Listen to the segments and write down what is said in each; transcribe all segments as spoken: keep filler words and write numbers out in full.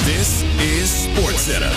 This is SportsCenter.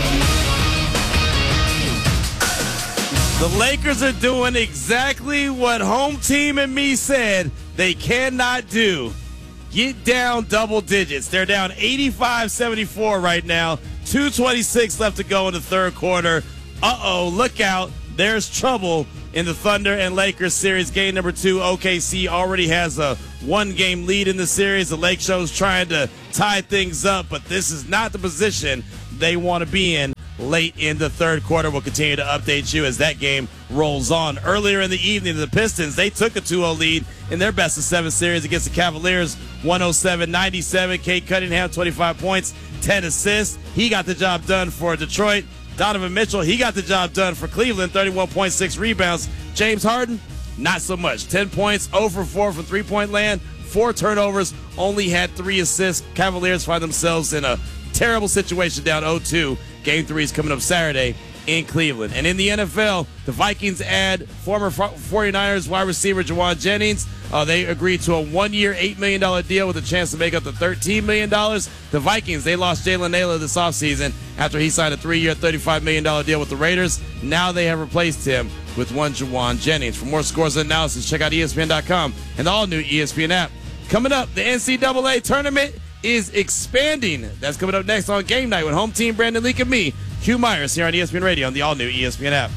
The Lakers are doing exactly what home team and me said they cannot do. Get down double digits. They're down eighty-five seventy-four right now. two twenty-six left to go in the third quarter. Uh-oh, look out. There's trouble in the Thunder and Lakers series. Game number two, O K C already has a one-game lead in the series. The Lake Show's trying to tie things up, but this is not the position they want to be in late in the third quarter. We'll continue to update you as that game rolls on. Earlier in the evening, the Pistons, they took a two oh lead in their best of seven series against the Cavaliers, one oh seven ninety-seven. Cade Cunningham, twenty-five points, ten assists. He got the job done for Detroit. Donovan Mitchell, he got the job done for Cleveland, thirty-one point six rebounds. James Harden, not so much. ten points, zero for four from three-point land, four turnovers, only had three assists. Cavaliers find themselves in a terrible situation down oh two. Game three is coming up Saturday in Cleveland. And in the N F L, the Vikings add former 49ers wide receiver Jauan Jennings. Uh, they agreed to a one-year, eight million dollars deal with a chance to make up to thirteen million dollars. The Vikings, they lost Jalen Naylor this offseason after he signed a three-year, thirty-five million dollars deal with the Raiders. Now they have replaced him with one Jauan Jennings. For more scores and analysis, check out E S P N dot com and the all-new E S P N app. Coming up, the N C double A tournament is expanding. That's coming up next on Game Night with home team Brandon Leak and me, Hugh Myers, here on E S P N Radio on the all-new E S P N app.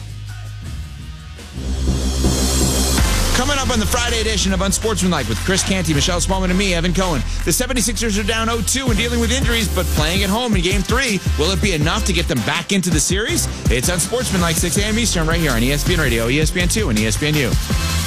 Coming up on the Friday edition of Unsportsmanlike with Chris Canty, Michelle Smallman, and me, Evan Cohen. The seventy-sixers are down oh two and dealing with injuries, but playing at home in Game three. Will it be enough to get them back into the series? It's Unsportsmanlike, six a.m. Eastern, right here on E S P N Radio, E S P N two, and E S P N U.